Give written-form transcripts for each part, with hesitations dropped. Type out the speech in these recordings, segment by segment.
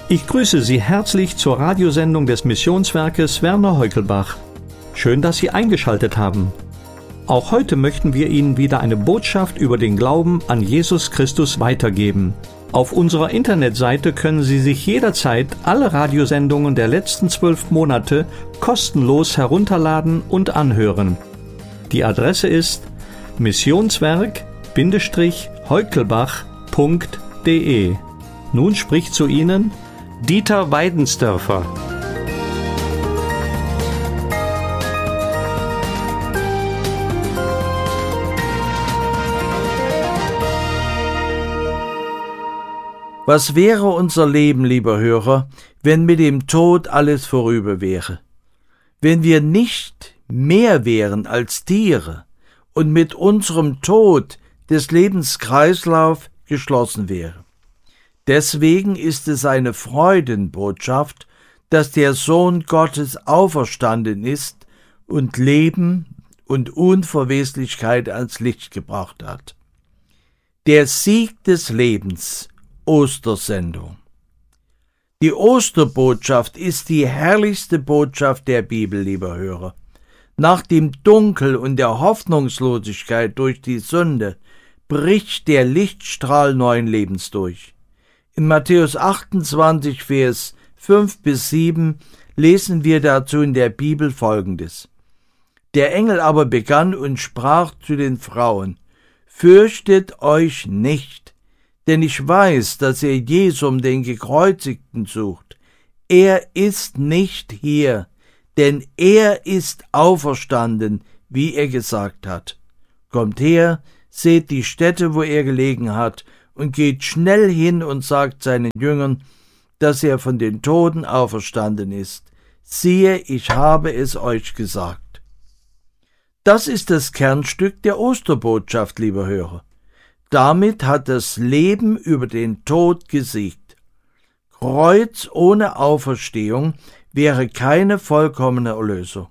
Ich grüße Sie herzlich zur Radiosendung des Missionswerkes Werner Heukelbach. Schön, dass Sie eingeschaltet haben. Auch heute möchten wir Ihnen wieder eine Botschaft über den Glauben an Jesus Christus weitergeben. Auf unserer Internetseite können Sie sich jederzeit alle Radiosendungen der letzten 12 Monate kostenlos herunterladen und anhören. Die Adresse ist missionswerk-heukelbach.de. Nun spricht zu Ihnen Dieter Weidensdörfer. Was wäre unser Leben, lieber Hörer, wenn mit dem Tod alles vorüber wäre? Wenn wir nicht mehr wären als Tiere und mit unserem Tod des Lebenskreislauf geschlossen wäre. Deswegen ist es eine Freudenbotschaft, dass der Sohn Gottes auferstanden ist und Leben und Unverweslichkeit ans Licht gebracht hat. Der Sieg des Lebens, Ostersendung. Die Osterbotschaft ist die herrlichste Botschaft der Bibel, lieber Hörer. Nach dem Dunkel und der Hoffnungslosigkeit durch die Sünde bricht der Lichtstrahl neuen Lebens durch. In Matthäus 28, Vers 5-7 lesen wir dazu in der Bibel Folgendes. Der Engel aber begann und sprach zu den Frauen: Fürchtet euch nicht, denn ich weiß, dass ihr Jesum, den Gekreuzigten, sucht. Er ist nicht hier, denn er ist auferstanden, wie er gesagt hat. Kommt her, seht die Stätte, wo er gelegen hat, und geht schnell hin und sagt seinen Jüngern, dass er von den Toten auferstanden ist. Siehe, ich habe es euch gesagt. Das ist das Kernstück der Osterbotschaft, lieber Hörer. Damit hat das Leben über den Tod gesiegt. Kreuz ohne Auferstehung wäre keine vollkommene Erlösung.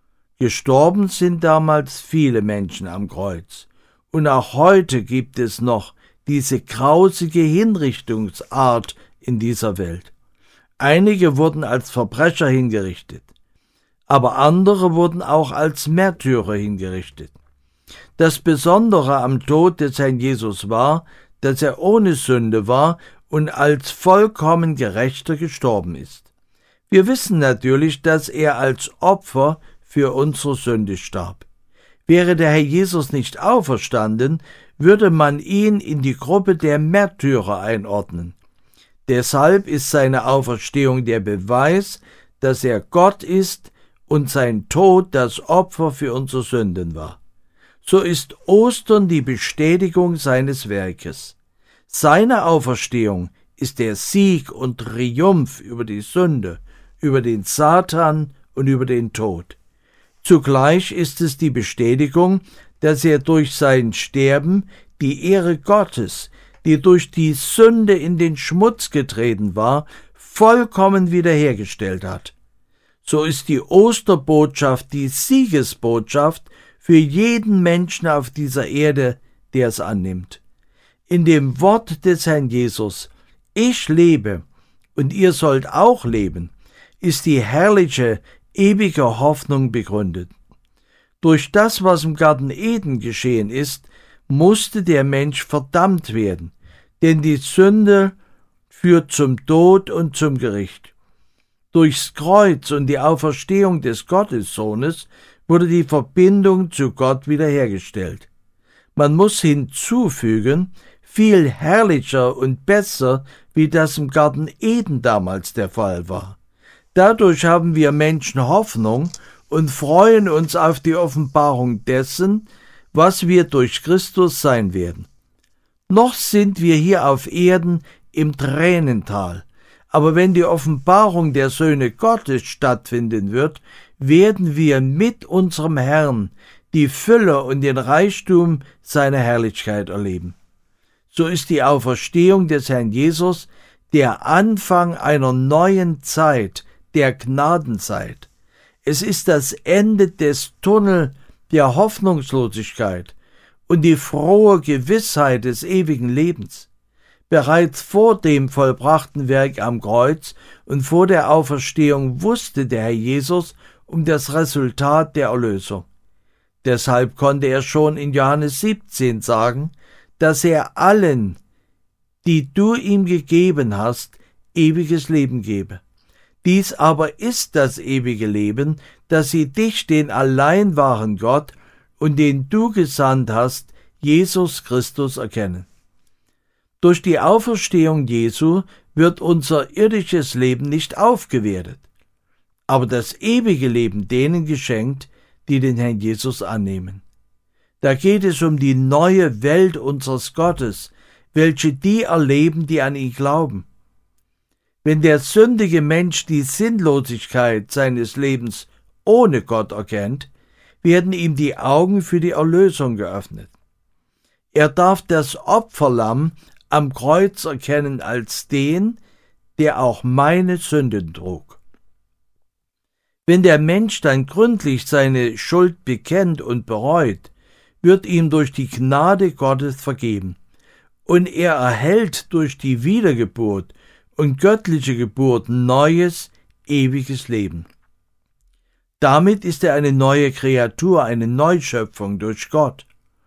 Gestorben sind damals viele Menschen am Kreuz. Und auch heute gibt es noch diese grausige Hinrichtungsart in dieser Welt. Einige wurden als Verbrecher hingerichtet, aber andere wurden auch als Märtyrer hingerichtet. Das Besondere am Tod des Herrn Jesus war, dass er ohne Sünde war und als vollkommen Gerechter gestorben ist. Wir wissen natürlich, dass er als Opfer für unsere Sünde starb. Wäre der Herr Jesus nicht auferstanden, würde man ihn in die Gruppe der Märtyrer einordnen. Deshalb ist seine Auferstehung der Beweis, dass er Gott ist und sein Tod das Opfer für unsere Sünden war. So ist Ostern die Bestätigung seines Werkes. Seine Auferstehung ist der Sieg und Triumph über die Sünde, über den Satan und über den Tod. Zugleich ist es die Bestätigung, dass er durch sein Sterben die Ehre Gottes, die durch die Sünde in den Schmutz getreten war, vollkommen wiederhergestellt hat. So ist die Osterbotschaft die Siegesbotschaft für jeden Menschen auf dieser Erde, der es annimmt. In dem Wort des Herrn Jesus, ich lebe und ihr sollt auch leben, ist die herrliche, ewige Hoffnung begründet. Durch das, was im Garten Eden geschehen ist, musste der Mensch verdammt werden, denn die Sünde führt zum Tod und zum Gericht. Durchs Kreuz und die Auferstehung des Gottessohnes wurde die Verbindung zu Gott wiederhergestellt. Man muss hinzufügen, viel herrlicher und besser, wie das im Garten Eden damals der Fall war. Dadurch haben wir Menschen Hoffnung und freuen uns auf die Offenbarung dessen, was wir durch Christus sein werden. Noch sind wir hier auf Erden im Tränental, aber wenn die Offenbarung der Söhne Gottes stattfinden wird, werden wir mit unserem Herrn die Fülle und den Reichtum seiner Herrlichkeit erleben. So ist die Auferstehung des Herrn Jesus der Anfang einer neuen Zeit, der Gnadenzeit. Es ist das Ende des Tunnels der Hoffnungslosigkeit und die frohe Gewissheit des ewigen Lebens. Bereits vor dem vollbrachten Werk am Kreuz und vor der Auferstehung wusste der Herr Jesus um das Resultat der Erlösung. Deshalb konnte er schon in Johannes 17 sagen, dass er allen, die du ihm gegeben hast, ewiges Leben gebe. Dies aber ist das ewige Leben, dass sie dich, den allein wahren Gott und den du gesandt hast, Jesus Christus, erkennen. Durch die Auferstehung Jesu wird unser irdisches Leben nicht aufgewertet, aber das ewige Leben denen geschenkt, die den Herrn Jesus annehmen. Da geht es um die neue Welt unseres Gottes, welche die erleben, die an ihn glauben. Wenn der sündige Mensch die Sinnlosigkeit seines Lebens ohne Gott erkennt, werden ihm die Augen für die Erlösung geöffnet. Er darf das Opferlamm am Kreuz erkennen als den, der auch meine Sünden trug. Wenn der Mensch dann gründlich seine Schuld bekennt und bereut, wird ihm durch die Gnade Gottes vergeben, und er erhält durch die Wiedergeburt und göttliche Geburt neues, ewiges Leben. Damit ist er eine neue Kreatur, eine Neuschöpfung durch Gott.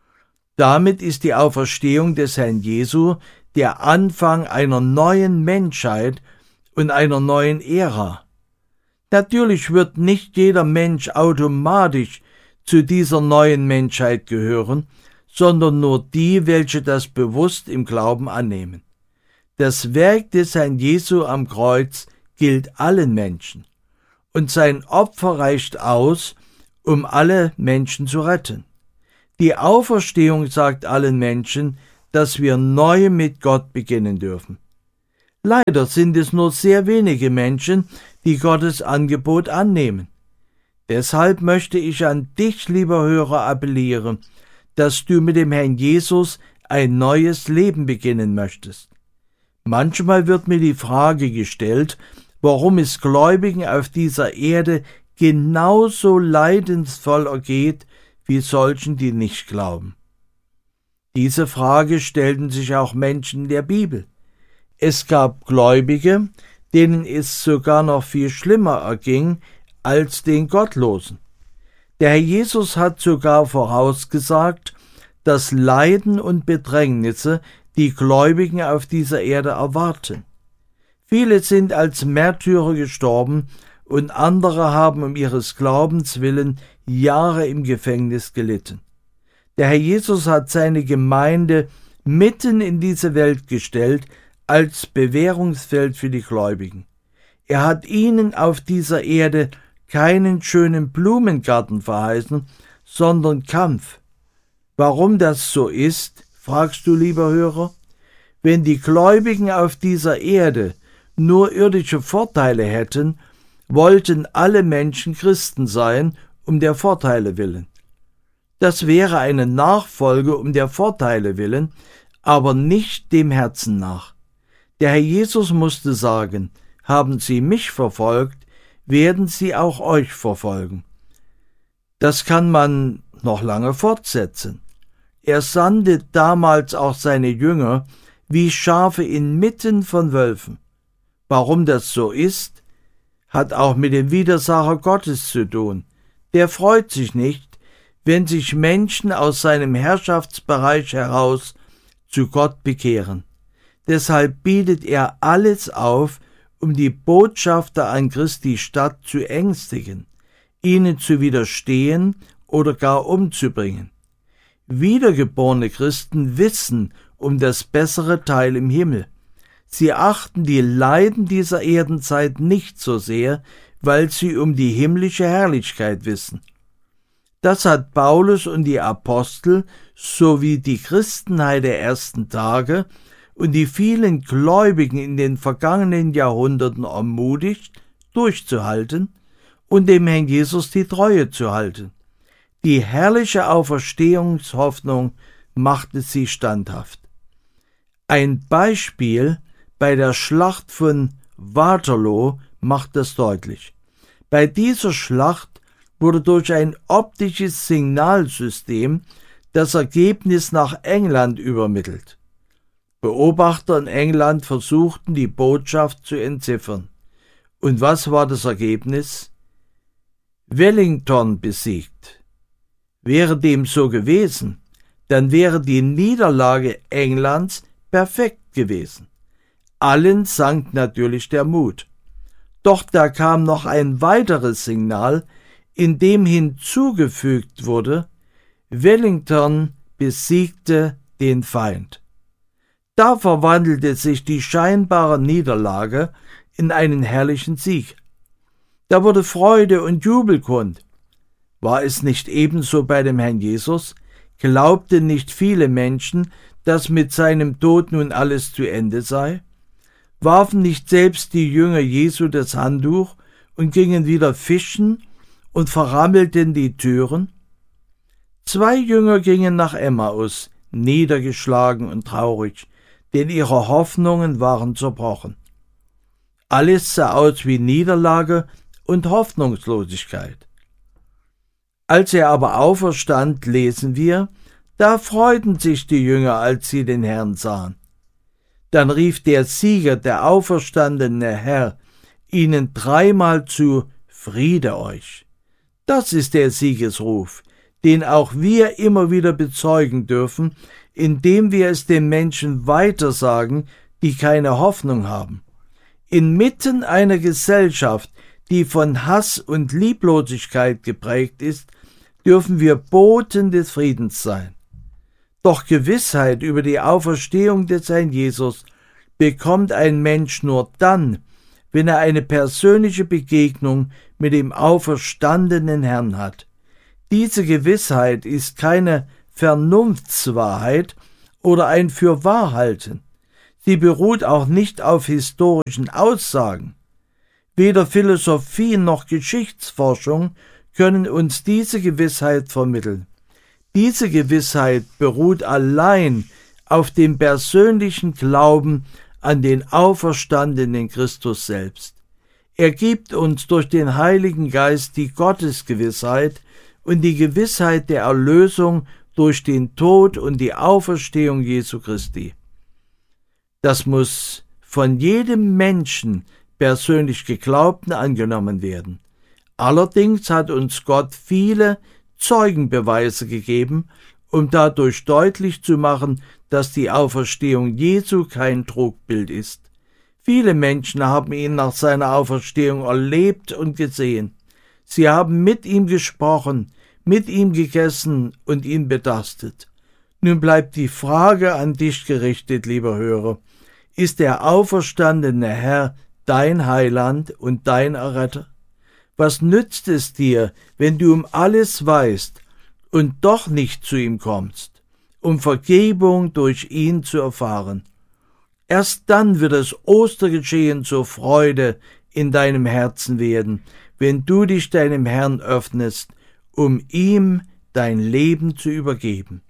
Damit ist die Auferstehung des Herrn Jesu der Anfang einer neuen Menschheit und einer neuen Ära. Natürlich wird nicht jeder Mensch automatisch zu dieser neuen Menschheit gehören, sondern nur die, welche das bewusst im Glauben annehmen. Das Werk des Herrn Jesu am Kreuz gilt allen Menschen, und sein Opfer reicht aus, um alle Menschen zu retten. Die Auferstehung sagt allen Menschen, dass wir neu mit Gott beginnen dürfen. Leider sind es nur sehr wenige Menschen, die Gottes Angebot annehmen. Deshalb möchte ich an dich, lieber Hörer, appellieren, dass du mit dem Herrn Jesus ein neues Leben beginnen möchtest. Manchmal wird mir die Frage gestellt, warum es Gläubigen auf dieser Erde genauso leidensvoll ergeht wie solchen, die nicht glauben. Diese Frage stellten sich auch Menschen der Bibel. Es gab Gläubige, denen es sogar noch viel schlimmer erging als den Gottlosen. Der Herr Jesus hat sogar vorausgesagt, dass Leiden und Bedrängnisse die Gläubigen auf dieser Erde erwarten. Viele sind als Märtyrer gestorben und andere haben um ihres Glaubens willen Jahre im Gefängnis gelitten. Der Herr Jesus hat seine Gemeinde mitten in diese Welt gestellt, als Bewährungsfeld für die Gläubigen. Er hat ihnen auf dieser Erde keinen schönen Blumengarten verheißen, sondern Kampf. Warum das so ist, fragst du, lieber Hörer? Wenn die Gläubigen auf dieser Erde nur irdische Vorteile hätten, wollten alle Menschen Christen sein, um der Vorteile willen. Das wäre eine Nachfolge um der Vorteile willen, aber nicht dem Herzen nach. Der Herr Jesus musste sagen, haben Sie mich verfolgt, werden Sie auch euch verfolgen. Das kann man noch lange fortsetzen. Er sandte damals auch seine Jünger wie Schafe inmitten von Wölfen. Warum das so ist, hat auch mit dem Widersacher Gottes zu tun. Der freut sich nicht, wenn sich Menschen aus seinem Herrschaftsbereich heraus zu Gott bekehren. Deshalb bietet er alles auf, um die Botschafter an Christi Stadt zu ängstigen, ihnen zu widerstehen oder gar umzubringen. Wiedergeborene Christen wissen um das bessere Teil im Himmel. Sie achten die Leiden dieser Erdenzeit nicht so sehr, weil sie um die himmlische Herrlichkeit wissen. Das hat Paulus und die Apostel sowie die Christenheit der ersten Tage und die vielen Gläubigen in den vergangenen Jahrhunderten ermutigt, durchzuhalten und dem Herrn Jesus die Treue zu halten. Die herrliche Auferstehungshoffnung machte sie standhaft. Ein Beispiel bei der Schlacht von Waterloo macht das deutlich. Bei dieser Schlacht wurde durch ein optisches Signalsystem das Ergebnis nach England übermittelt. Beobachter in England versuchten, die Botschaft zu entziffern. Und was war das Ergebnis? Wellington besiegt. Wäre dem so gewesen, dann wäre die Niederlage Englands perfekt gewesen. Allen sank natürlich der Mut. Doch da kam noch ein weiteres Signal, in dem hinzugefügt wurde: Wellington besiegte den Feind. Da verwandelte sich die scheinbare Niederlage in einen herrlichen Sieg. Da wurde Freude und Jubel kund. War es nicht ebenso bei dem Herrn Jesus? Glaubten nicht viele Menschen, dass mit seinem Tod nun alles zu Ende sei? Warfen nicht selbst die Jünger Jesu das Handtuch und gingen wieder fischen und verrammelten die Türen? 2 Jünger gingen nach Emmaus, niedergeschlagen und traurig, denn ihre Hoffnungen waren zerbrochen. Alles sah aus wie Niederlage und Hoffnungslosigkeit. Als er aber auferstand, lesen wir, da freuten sich die Jünger, als sie den Herrn sahen. Dann rief der Sieger, der auferstandene Herr, ihnen 3-mal zu: Friede euch. Das ist der Siegesruf, den auch wir immer wieder bezeugen dürfen, indem wir es den Menschen weitersagen, die keine Hoffnung haben. Inmitten einer Gesellschaft, die von Hass und Lieblosigkeit geprägt ist, dürfen wir Boten des Friedens sein. Doch Gewissheit über die Auferstehung des Herrn Jesus bekommt ein Mensch nur dann, wenn er eine persönliche Begegnung mit dem auferstandenen Herrn hat. Diese Gewissheit ist keine Vernunftswahrheit oder ein Fürwahrhalten. Sie beruht auch nicht auf historischen Aussagen. Weder Philosophie noch Geschichtsforschung können uns diese Gewissheit vermitteln. Diese Gewissheit beruht allein auf dem persönlichen Glauben an den auferstandenen Christus selbst. Er gibt uns durch den Heiligen Geist die Gottesgewissheit und die Gewissheit der Erlösung durch den Tod und die Auferstehung Jesu Christi. Das muss von jedem Menschen persönlich geglaubt und angenommen werden. Allerdings hat uns Gott viele Zeugenbeweise gegeben, um dadurch deutlich zu machen, dass die Auferstehung Jesu kein Trugbild ist. Viele Menschen haben ihn nach seiner Auferstehung erlebt und gesehen. Sie haben mit ihm gesprochen, mit ihm gegessen und ihn betastet. Nun bleibt die Frage an dich gerichtet, lieber Hörer: Ist der auferstandene Herr dein Heiland und dein Erretter? Was nützt es dir, wenn du um alles weißt und doch nicht zu ihm kommst, um Vergebung durch ihn zu erfahren? Erst dann wird das Ostergeschehen zur Freude in deinem Herzen werden, wenn du dich deinem Herrn öffnest, um ihm dein Leben zu übergeben.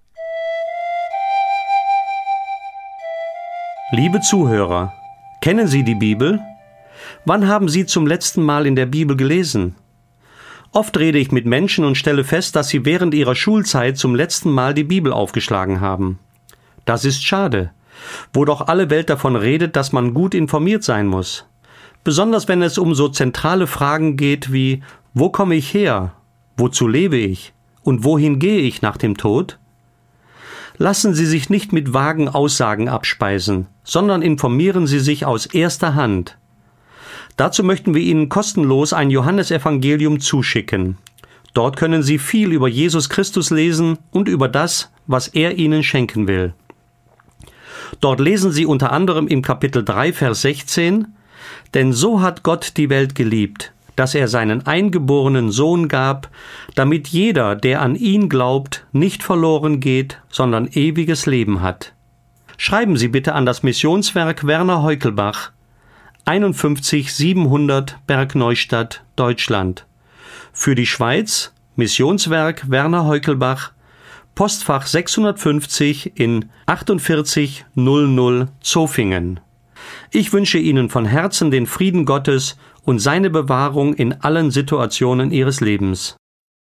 Liebe Zuhörer, kennen Sie die Bibel? Wann haben Sie zum letzten Mal in der Bibel gelesen? Oft rede ich mit Menschen und stelle fest, dass sie während ihrer Schulzeit zum letzten Mal die Bibel aufgeschlagen haben. Das ist schade, wo doch alle Welt davon redet, dass man gut informiert sein muss. Besonders wenn es um so zentrale Fragen geht wie: Wo komme ich her? Wozu lebe ich? Und wohin gehe ich nach dem Tod? Lassen Sie sich nicht mit vagen Aussagen abspeisen, sondern informieren Sie sich aus erster Hand. Dazu möchten wir Ihnen kostenlos ein Johannesevangelium zuschicken. Dort können Sie viel über Jesus Christus lesen und über das, was er Ihnen schenken will. Dort lesen Sie unter anderem im Kapitel 3, Vers 16: Denn so hat Gott die Welt geliebt, dass er seinen eingeborenen Sohn gab, damit jeder, der an ihn glaubt, nicht verloren geht, sondern ewiges Leben hat. Schreiben Sie bitte an das Missionswerk Werner Heukelbach, 51 700 Bergneustadt, Deutschland. Für die Schweiz Missionswerk Werner Heukelbach, Postfach 650 in 4800 Zofingen. Ich wünsche Ihnen von Herzen den Frieden Gottes und seine Bewahrung in allen Situationen Ihres Lebens.